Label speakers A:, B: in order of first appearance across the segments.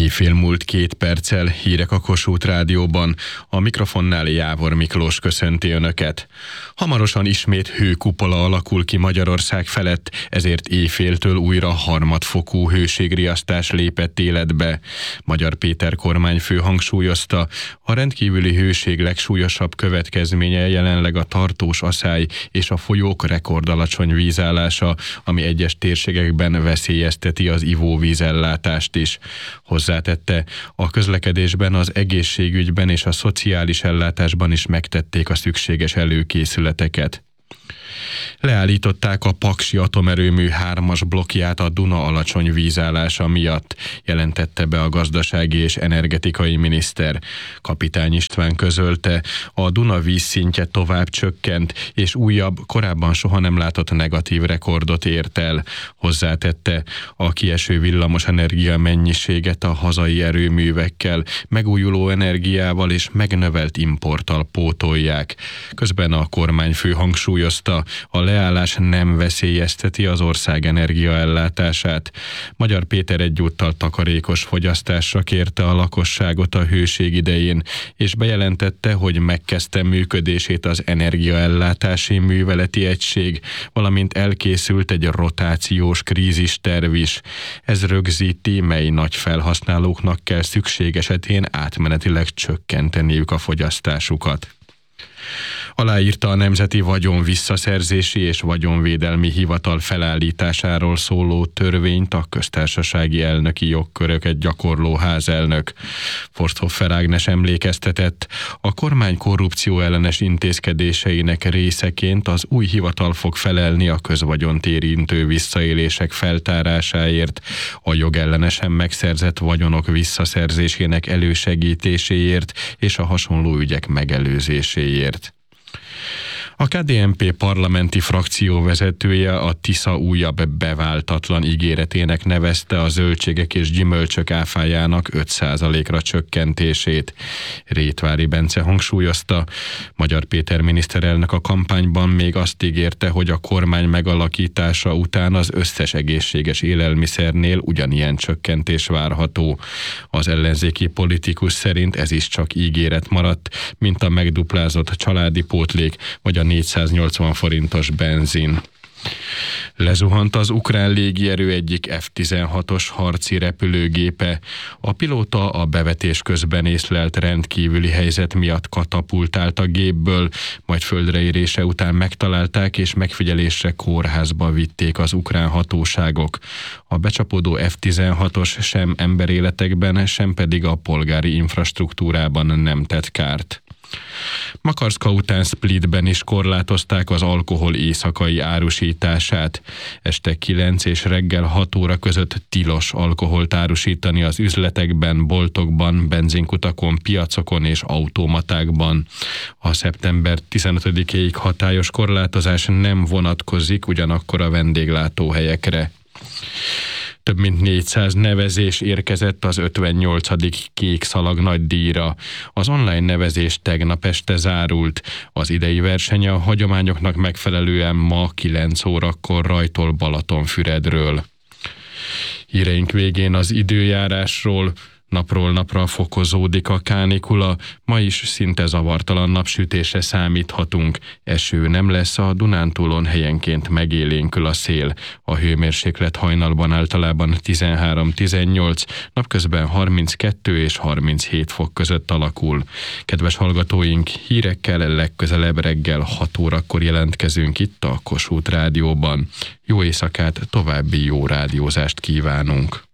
A: Éjfél múlt 2 perccel, hírek a Kossuth Rádióban. A mikrofonnál Jávor Miklós köszönti Önöket. Hamarosan ismét hőkupola alakul ki Magyarország felett, ezért éjféltől újra harmadfokú hőségriasztás lépett életbe. Magyar Péter kormányfő hangsúlyozta, a rendkívüli hőség legsúlyosabb következménye jelenleg a tartós aszály és a folyók rekordalacsony vízállása, ami egyes térségekben veszélyezteti az ivóvízellátást is. Hozzátette, a közlekedésben, az egészségügyben és a szociális ellátásban is megtették a szükséges előkészületeket. Leállították a Paksi atomerőmű 3-as blokkját a Duna alacsony vízállása miatt, jelentette be a gazdasági és energetikai miniszter. Kapitány István közölte, a Duna vízszintje tovább csökkent, és újabb, korábban soha nem látott negatív rekordot ért el. Hozzátette, a kieső villamosenergia mennyiséget a hazai erőművekkel, megújuló energiával és megnövelt importtal pótolják. Közben a kormányfő hangsúlyozta, a leállás nem veszélyezteti az ország energiaellátását. Magyar Péter egyúttal takarékos fogyasztásra kérte a lakosságot a hőség idején, és bejelentette, hogy megkezdte működését az energiaellátási műveleti egység, valamint elkészült egy rotációs krízisterv is. Ez rögzíti, mely nagy felhasználóknak kell szükség esetén átmenetileg csökkenteniük a fogyasztásukat. Aláírta a Nemzeti Vagyon Visszaszerzési és Vagyonvédelmi Hivatal felállításáról szóló törvényt a köztársasági elnöki jogköröket gyakorló házelnök. Forsthoffer Ágnes emlékeztetett, a kormány korrupció ellenes intézkedéseinek részeként az új hivatal fog felelni a közvagyont érintő visszaélések feltárásáért, a jogellenesen megszerzett vagyonok visszaszerzésének elősegítéséért és a hasonló ügyek megelőzéséért. A KDNP parlamenti frakció vezetője a Tisza újabb beváltatlan ígéretének nevezte a zöldségek és gyümölcsök áfájának 5%-ra csökkentését. Rétvári Bence hangsúlyozta, Magyar Péter miniszterelnök a kampányban még azt ígérte, hogy a kormány megalakítása után az összes egészséges élelmiszernél ugyanilyen csökkentés várható. Az ellenzéki politikus szerint ez is csak ígéret maradt, mint a megduplázott családi pótlék vagy a 480 forintos benzin. Lezuhant az ukrán légierő egyik F-16-os harci repülőgépe. A pilóta a bevetés közben észlelt rendkívüli helyzet miatt katapultált a gépből, majd földre érése után megtalálták és megfigyelésre kórházba vitték az ukrán hatóságok. A becsapódó F-16-os sem emberéletekben, sem pedig a polgári infrastruktúrában nem tett kárt. Makarszka után Splitben is korlátozták az alkohol éjszakai árusítását. Este 9 és reggel 6 óra között tilos alkoholt árusítani az üzletekben, boltokban, benzinkutakon, piacokon és automatákban. A szeptember 15-éig hatályos korlátozás nem vonatkozik ugyanakkor a vendéglátóhelyekre. Több mint 400 nevezés érkezett az 58. Kék Szalag nagydíjra. Az online nevezés tegnap este zárult. Az idei verseny a hagyományoknak megfelelően ma 9 órakor rajtol Balatonfüredről. Híreink végén az időjárásról. Napról napra fokozódik a kánikula, ma is szinte zavartalan napsütésre számíthatunk. Eső nem lesz, a Dunántúlon helyenként megélénkül a szél. A hőmérséklet hajnalban általában 13-18, napközben 32 és 37 fok között alakul. Kedves hallgatóink, hírekkel legközelebb reggel 6 órakor jelentkezünk itt a Kossuth Rádióban. Jó éjszakát, további jó rádiózást kívánunk!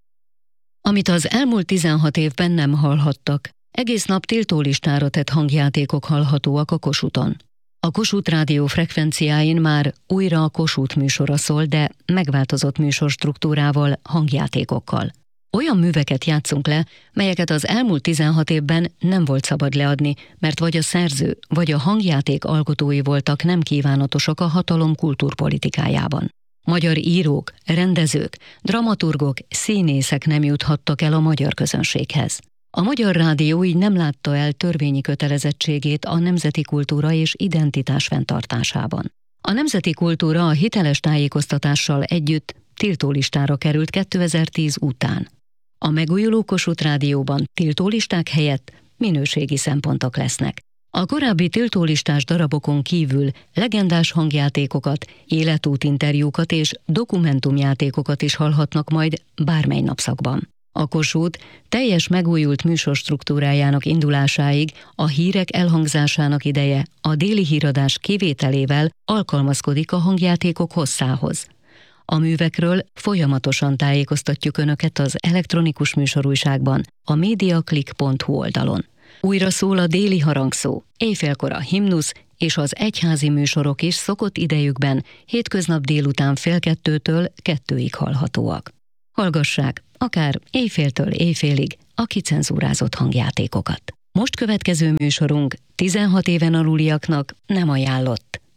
B: Amit az elmúlt 16 évben nem hallhattak. Egész nap tiltólistára tett hangjátékok hallhatóak a Kossuthon. A Kossuth Rádió frekvenciáin már újra a Kossuth műsora szól, de megváltozott műsorstruktúrával, hangjátékokkal. Olyan műveket játszunk le, melyeket az elmúlt 16 évben nem volt szabad leadni, mert vagy a szerző, vagy a hangjáték alkotói voltak nem kívánatosak a hatalom kultúrpolitikájában. Magyar írók, rendezők, dramaturgok, színészek nem juthattak el a magyar közönséghez. A Magyar Rádió így nem látta el törvényi kötelezettségét a nemzeti kultúra és identitás fenntartásában. A nemzeti kultúra a hiteles tájékoztatással együtt tiltólistára került 2010 után. A megújuló Kossuth Rádióban tiltólisták helyett minőségi szempontok lesznek. A korábbi tiltólistás darabokon kívül legendás hangjátékokat, életútinterjúkat és dokumentumjátékokat is hallhatnak majd bármely napszakban. A Kossuth teljes megújult műsorstruktúrájának indulásáig a hírek elhangzásának ideje a déli híradás kivételével alkalmazkodik a hangjátékok hosszához. A művekről folyamatosan tájékoztatjuk Önöket az elektronikus műsorújságban, a mediaclick.hu oldalon. Újra szól a déli harangszó, éjfélkor a himnusz és az egyházi műsorok is szokott idejükben hétköznap délután 1:30-től 2-ig hallhatóak. Hallgassák, akár éjféltől éjfélig a kicenzúrázott hangjátékokat. Most következő műsorunk 16 éven aluliaknak nem ajánlott.